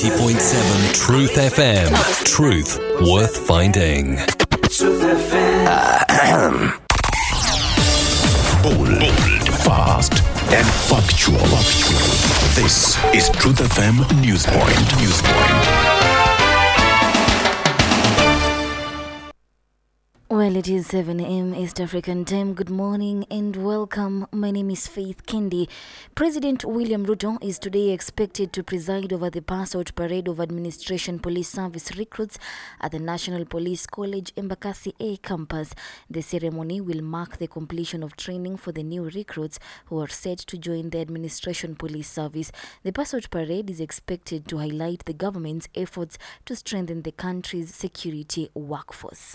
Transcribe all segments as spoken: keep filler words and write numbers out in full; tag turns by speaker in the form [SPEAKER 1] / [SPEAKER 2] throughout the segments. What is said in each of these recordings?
[SPEAKER 1] ninety point seven Truth F M. Truth worth finding.
[SPEAKER 2] Truth F M.
[SPEAKER 3] Bold, bold, fast, and factual. Factual. This is Truth F M Newspoint. Newspoint.
[SPEAKER 4] Well, it is seven a.m. East African time. Good morning and welcome. My name is Faith Kendi. President William Ruto is today expected to preside over the pass-out parade of Administration Police Service recruits at the National Police College Embakasi A campus. The ceremony will mark the completion of training for the new recruits who are set to join the Administration Police Service. The pass-out parade is expected to highlight the government's efforts to strengthen the country's security workforce.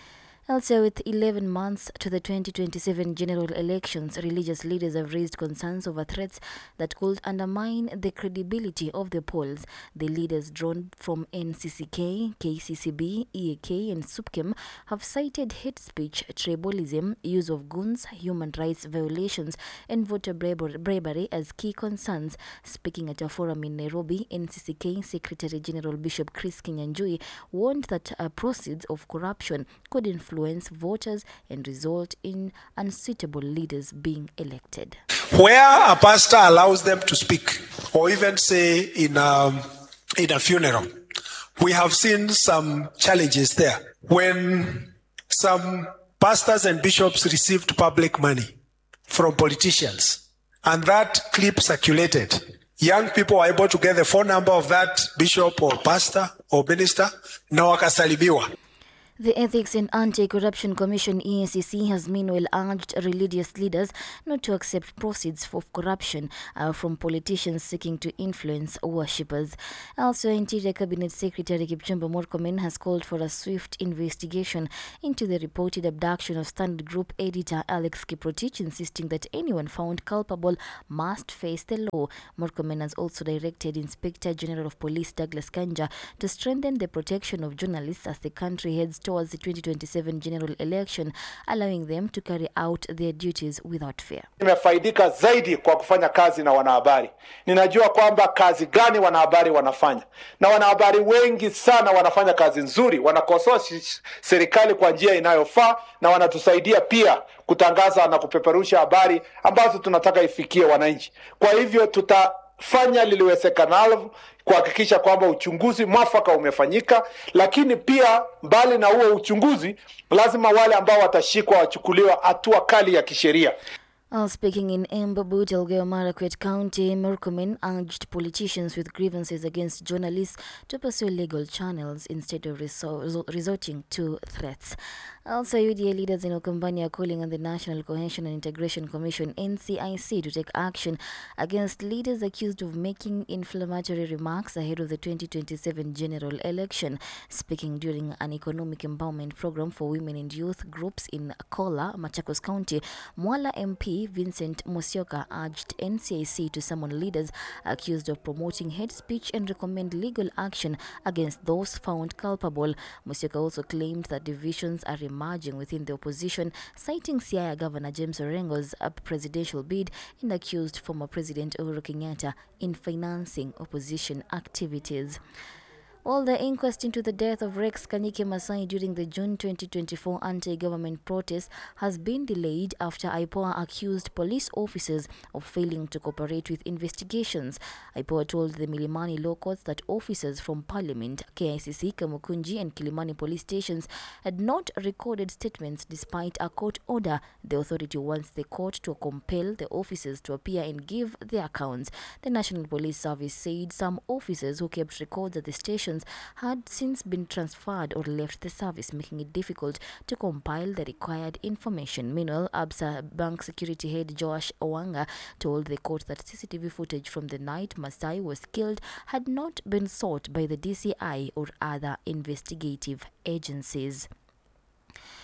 [SPEAKER 4] Also, with eleven months to the twenty twenty-seven general elections, religious leaders have raised concerns over threats that could undermine the credibility of the polls. The leaders drawn from N C C K, K C C B, E A K and SUPKEM have cited hate speech, tribalism, use of guns, human rights violations and voter bravery as key concerns. Speaking at a forum in Nairobi, N C C K Secretary General Bishop Chris Kinyanjui warned that uh, proceeds of corruption could influence voters and result in unsuitable leaders being elected.
[SPEAKER 5] Where a pastor allows them to speak, or even say in a, in a funeral, we have seen some challenges there. When some pastors and bishops received public money from politicians, and that clip circulated, young people were able to get the phone number of that bishop or pastor or minister, na wakasalimiwa.
[SPEAKER 4] The Ethics and Anti-Corruption Commission E A C C has meanwhile urged religious leaders not to accept proceeds of corruption uh, from politicians seeking to influence worshippers. Also, Interior Cabinet Secretary Kipchumba Murkomen has called for a swift investigation into the reported abduction of Standard Group editor Alex Kiprotich, insisting that anyone found culpable must face the law. Murkomen has also directed Inspector General of Police Douglas Kanja to strengthen the protection of journalists as the country heads towards the twenty twenty-seven general election, allowing them to carry out their duties without fear.
[SPEAKER 6] Nimefaidika zaidi kwa kufanya kazi na wanahabari. Ninajua kwamba kazi gani wanahabari wanafanya. Na wanahabari wengi sana wanafanya kazi nzuri, wanakosoa serikali kwa njia inayofaa na wanatusaidia pia kutangaza na kupeperusha habari ambazo tunataka ifikie wananchi. Kwa hivyo tutafanya liliwezekanalo kuhakikisha kwamba uchunguzi mwafaka umefanyika, lakini pia mbali na huo uchunguzi lazima wale ambao watashikwa wachukuliwa hatua kali ya kisheria.
[SPEAKER 4] Uh, speaking in Embu, Elgeyo Marakwet County, Murkomen urged politicians with grievances against journalists to pursue legal channels instead of resor- resorting to threats. Also, U D A leaders in Ukambani are calling on the National Cohesion and Integration Commission N C I C to take action against leaders accused of making inflammatory remarks ahead of the twenty twenty-seven general election. Speaking during an economic empowerment program for women and youth groups in Kola, Machakos County, Mwala M P Vincent Musyoka urged N C I C to summon leaders accused of promoting hate speech and recommend legal action against those found culpable. Musyoka also claimed that divisions are emerging within the opposition, citing Siaya Governor James Orengo's presidential bid and accused former President Uhuru Kenyatta in financing opposition activities. Well, the inquest into the death of Rex Kanyike Masai during the June twenty twenty-four anti-government protest has been delayed after I P O A accused police officers of failing to cooperate with investigations. I P O A told the Milimani Law Courts that officers from Parliament, K I C C, Kamukunji and Kilimani police stations had not recorded statements despite a court order. The authority wants the court to compel the officers to appear and give their accounts. The National Police Service said some officers who kept records at the stations had since been transferred or left the service, making it difficult to compile the required information. Meanwhile, Absa Bank Security Head Joash Owanga told the court that C C T V footage from the night Masai was killed had not been sought by the D C I or other investigative agencies.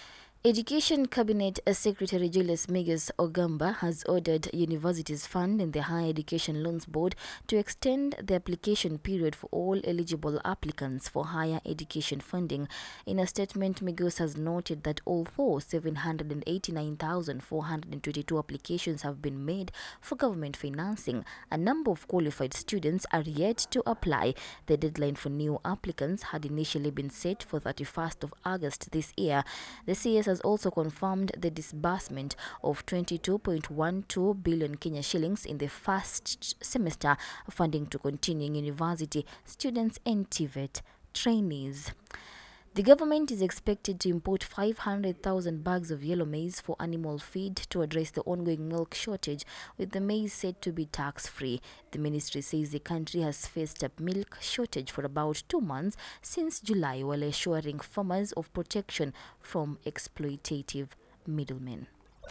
[SPEAKER 4] Education Cabinet Secretary Julius Migos Ogamba has ordered Universities Fund and the Higher Education Loans Board to extend the application period for all eligible applicants for higher education funding. In a statement, Migos has noted that although seven hundred eighty-nine thousand four hundred twenty-two applications have been made for government financing, a number of qualified students are yet to apply. The deadline for new applicants had initially been set for thirty-first of August this year. The C S has also confirmed the disbursement of twenty-two point one two billion Kenya shillings in the first semester, funding to continuing university students and T V E T trainees. The government is expected to import five hundred thousand bags of yellow maize for animal feed to address the ongoing milk shortage, with the maize said to be tax-free. The ministry says the country has faced a milk shortage for about two months since July, while assuring farmers of protection from exploitative middlemen.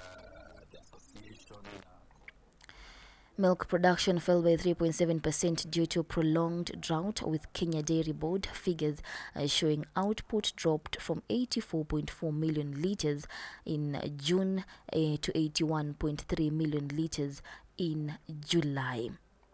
[SPEAKER 4] Milk production fell by three point seven percent due to prolonged drought, with Kenya Dairy Board figures uh, showing output dropped from eighty-four point four million litres in June uh, to eighty-one point three million litres in July.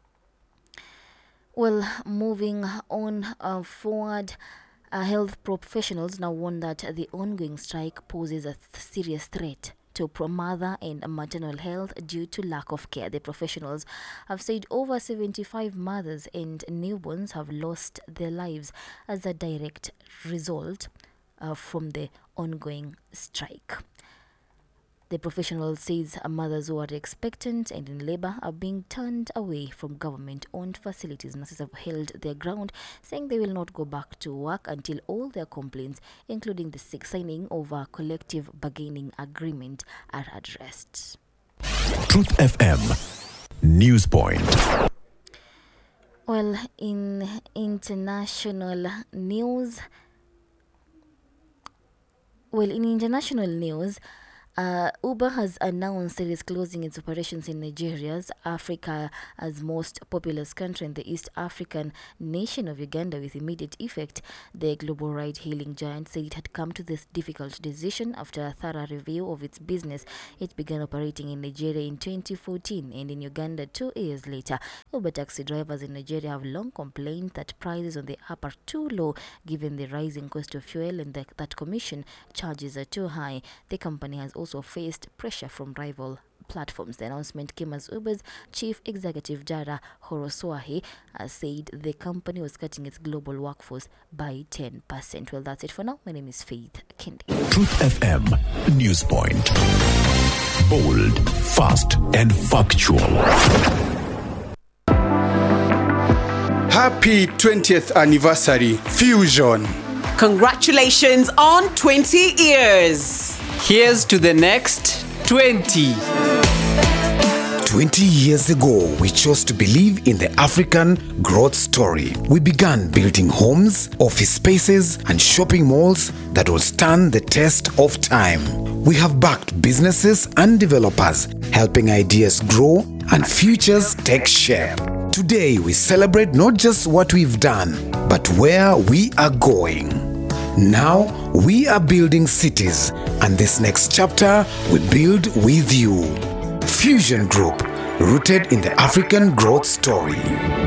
[SPEAKER 4] Well, moving on uh, forward, uh, health professionals now warn that the ongoing strike poses a th- serious threat to mother and maternal health due to lack of care. The professionals have said over seventy-five mothers and newborns have lost their lives as a direct result uh, from the ongoing strike. The professional says mothers who are expectant and in labor are being turned away from government-owned facilities. Nurses have held their ground, saying they will not go back to work until all their complaints, including the signing of a collective bargaining agreement, are addressed.
[SPEAKER 3] Truth F M News Point.
[SPEAKER 4] Well, in international news, well, in international news, Uh, Uber has announced it is closing its operations in Nigeria's Africa's most populous country and the East African nation of Uganda with immediate effect. The global ride-hailing giant said it had come to this difficult decision after a thorough review of its business. It began operating in Nigeria in twenty fourteen and in Uganda two years later. Uber taxi drivers in Nigeria have long complained that prices on the app are too low given the rising cost of fuel and the, that commission charges are too high. The company has also also faced pressure from rival platforms. The announcement came as Uber's chief executive Dara Horoswahi uh, said the company was cutting its global workforce by ten percent. Well, that's it for now. My name is Faith Kendi.
[SPEAKER 3] Truth F M News Point. Bold, fast, and factual.
[SPEAKER 7] Happy twentieth anniversary, Fusion.
[SPEAKER 8] Congratulations on twenty years.
[SPEAKER 9] Here's to the next twenty.
[SPEAKER 10] twenty years ago, we chose to believe in the African growth story. We began building homes, office spaces, and shopping malls that will stand the test of time. We have backed businesses and developers, helping ideas grow and futures take shape. Today, we celebrate not just what we've done, but where we are going. Now, we are building cities, and this next chapter we build with you. Fusion Group, rooted in the African growth story.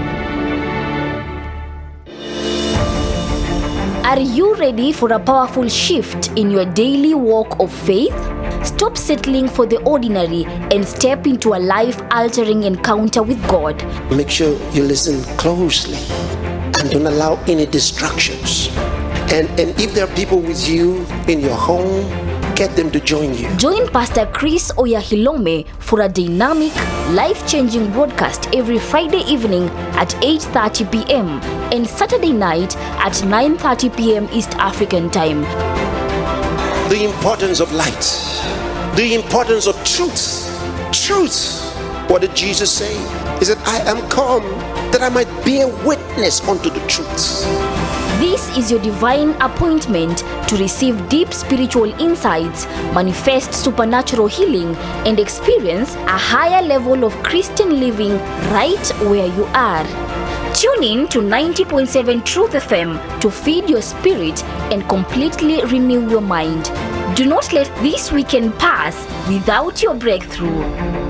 [SPEAKER 11] Are you ready for a powerful shift in your daily walk of faith? Stop settling for the ordinary and step into a life-altering encounter with God.
[SPEAKER 12] Make sure you listen closely and don't allow any distractions. And, and if there are people with you in your home, get them to join you.
[SPEAKER 11] Join Pastor Chris Oyahilome for a dynamic, life-changing broadcast every Friday evening at eight thirty p.m. and Saturday night at nine thirty p.m. East African time.
[SPEAKER 12] The importance of light. The importance of truth. Truth. What did Jesus say? He said, I am come that I might be a witness unto the truth.
[SPEAKER 11] This is your divine appointment to receive deep spiritual insights, manifest supernatural healing, and experience a higher level of Christian living right where you are. Tune in to ninety point seven Truth F M to feed your spirit and completely renew your mind. Do not let this weekend pass without your breakthrough.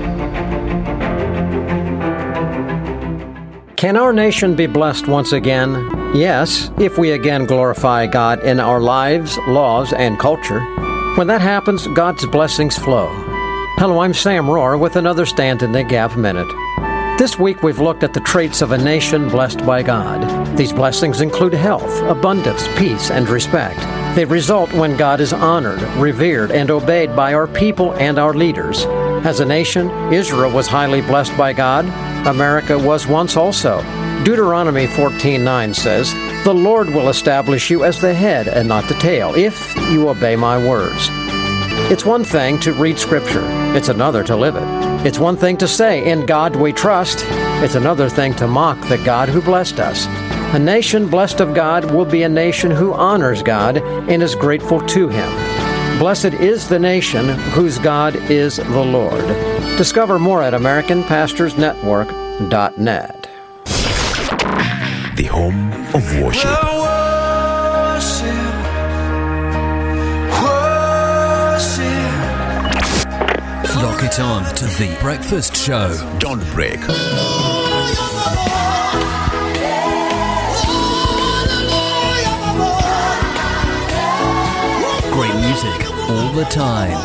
[SPEAKER 13] Can our nation be blessed once again? Yes, if we again glorify God in our lives, laws, and culture. When that happens, God's blessings flow. Hello, I'm Sam Rohr with another Stand in the Gap Minute. This week we've looked at the traits of a nation blessed by God. These blessings include health, abundance, peace, and respect. They result when God is honored, revered, and obeyed by our people and our leaders. As a nation, Israel was highly blessed by God. America was once also. Deuteronomy fourteen nine says, "The Lord will establish you as the head and not the tail, if you obey my words." It's one thing to read Scripture. It's another to live it. It's one thing to say, "In God we trust." It's another thing to mock the God who blessed us. A nation blessed of God will be a nation who honors God and is grateful to Him. Blessed is the nation whose God is the Lord. Discover more at American Pastors Network dot net.
[SPEAKER 3] The home of worship.
[SPEAKER 1] Lock it on to The Breakfast Show.
[SPEAKER 3] Don't break.
[SPEAKER 1] Great music all the time.